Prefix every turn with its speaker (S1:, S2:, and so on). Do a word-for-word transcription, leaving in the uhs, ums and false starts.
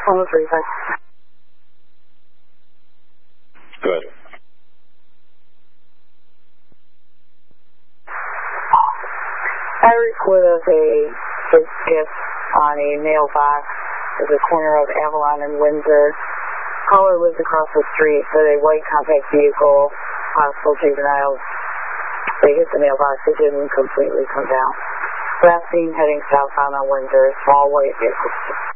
S1: one oh three, thanks.
S2: Go ahead.
S1: I reported a gift on a mailbox at the corner of Avalon and Windsor. Caller lives across the street, but a white compact vehicle, possible juveniles, they hit the mailbox. It didn't completely come down. Last seen heading southbound on Windsor, small white vehicle.